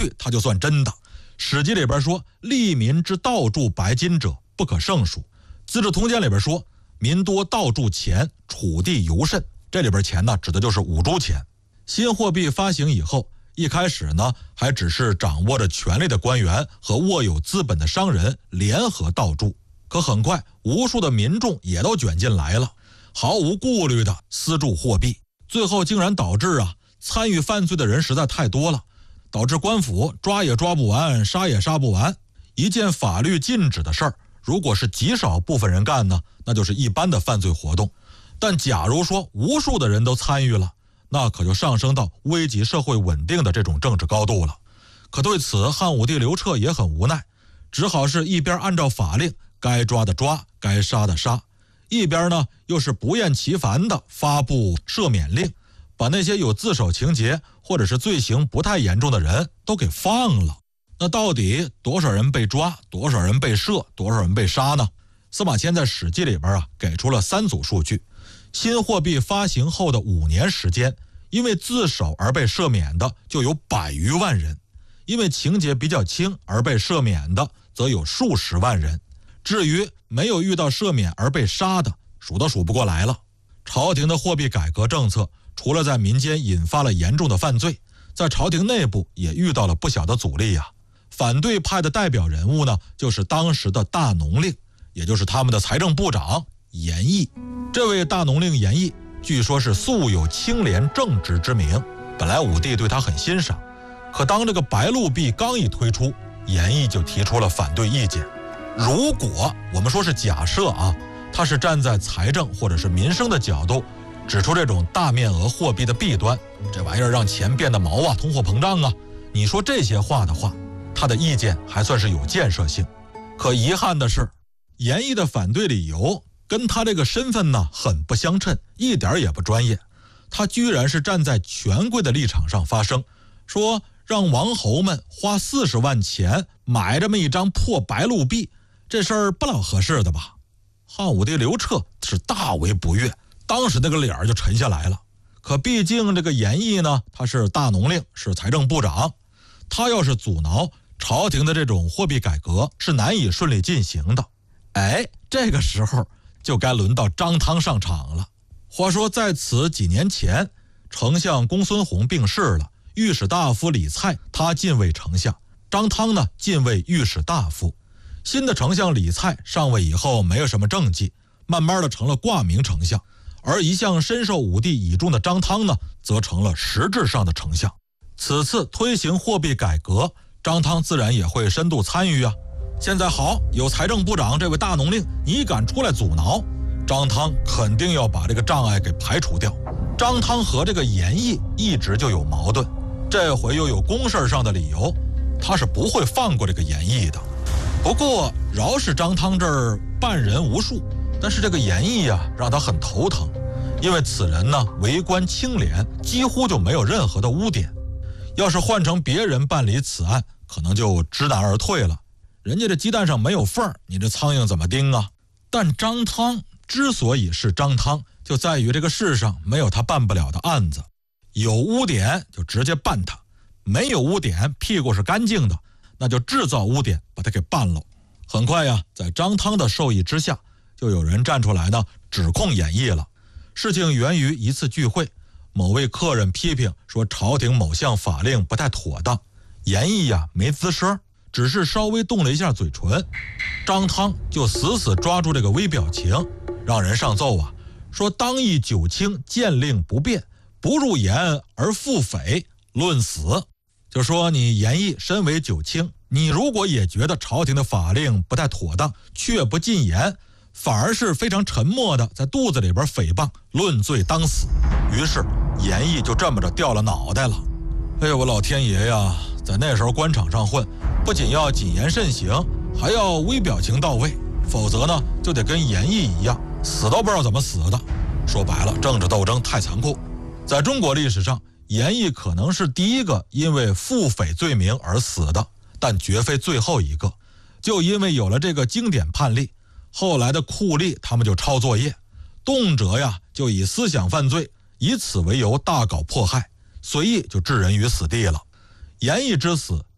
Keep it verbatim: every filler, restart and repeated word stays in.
律它就算真的。史记里边说，利民之盗铸白金者不可胜数。资治通鉴里边说，民多盗铸钱，楚地尤甚。这里边钱呢，指的就是五铢钱。新货币发行以后，一开始呢，还只是掌握着权力的官员和握有资本的商人联合盗铸，可很快无数的民众也都卷进来了，毫无顾虑的私铸货币，最后竟然导致啊，参与犯罪的人实在太多了，导致官府抓也抓不完，杀也杀不完。一件法律禁止的事儿，如果是极少部分人干呢，那就是一般的犯罪活动。但假如说无数的人都参与了，那可就上升到危及社会稳定的这种政治高度了。可对此，汉武帝刘彻也很无奈，只好是一边按照法令该抓的抓，该杀的杀，一边呢又是不厌其烦的发布赦免令，把那些有自首情节或者是罪行不太严重的人都给放了。那到底多少人被抓，多少人被赦，多少人被杀呢？司马迁在《史记》里边啊给出了三组数据。新货币发行后的五年时间，因为自首而被赦免的就有百余万人，因为情节比较轻而被赦免的则有数十万人。至于没有遇到赦免而被杀的，数都数不过来了。朝廷的货币改革政策除了在民间引发了严重的犯罪，在朝廷内部也遇到了不小的阻力呀、啊。反对派的代表人物呢，就是当时的大农令，也就是他们的财政部长严毅。这位大农令严毅据说是素有清廉正直之名，本来武帝对他很欣赏，可当这个白鹿币刚一推出，严毅就提出了反对意见。如果我们说是假设啊，他是站在财政或者是民生的角度指出这种大面额货币的弊端，这玩意儿让钱变得毛啊，通货膨胀啊，你说这些话的话，他的意见还算是有建设性。可遗憾的是，严毅的反对理由跟他这个身份呢很不相称，一点也不专业。他居然是站在权贵的立场上发声，说让王侯们花四十万钱买这么一张破白鹿币，这事儿不老合适的吧？汉武帝刘彻是大为不悦，当时那个脸儿就沉下来了。可毕竟这个严毅呢，他是大农令，是财政部长，他要是阻挠朝廷的这种货币改革，是难以顺利进行的。哎，这个时候就该轮到张汤上场了。话说在此几年前，丞相公孙弘病逝了，御史大夫李蔡他进位丞相，张汤呢进位御史大夫。新的丞相李蔡上位以后没有什么政绩，慢慢的成了挂名丞相，而一向深受武帝倚重的张汤呢，则成了实质上的丞相。此次推行货币改革，张汤自然也会深度参与啊。现在好，有财政部长这位大农令，你敢出来阻挠，张汤肯定要把这个障碍给排除掉。张汤和这个严毅一直就有矛盾，这回又有公事上的理由，他是不会放过这个严毅的。不过饶是张汤这儿办人无数，但是这个严毅啊让他很头疼，因为此人呢为官清廉，几乎就没有任何的污点。要是换成别人办理此案，可能就知难而退了。人家这鸡蛋上没有缝儿，你这苍蝇怎么叮啊？但张汤之所以是张汤，就在于这个世上没有他办不了的案子。有污点就直接办他，没有污点，屁股是干净的，那就制造污点把他给办了。很快呀，在张汤的授意之下，就有人站出来呢指控严毅了。事情源于一次聚会，某位客人批评说朝廷某项法令不太妥当，严毅呀没吱声，只是稍微动了一下嘴唇，张汤就死死抓住这个微表情，让人上奏啊，说当议九卿见令不变，不入言而复匪，论死。就说你严毅身为九卿，你如果也觉得朝廷的法令不太妥当，却不进言，反而是非常沉默的在肚子里边诽谤，论罪当死。于是严毅就这么着掉了脑袋了。哎呦我老天爷呀，在那时候官场上混，不仅要谨言慎行，还要微表情到位，否则呢就得跟严毅一样，死都不知道怎么死的。说白了，政治斗争太残酷。在中国历史上，严毅可能是第一个因为腹诽罪名而死的，但绝非最后一个。就因为有了这个经典判例，后来的酷吏他们就抄作业，动辄呀就以思想犯罪，以此为由大搞迫害，随意就置人于死地了。严毅之死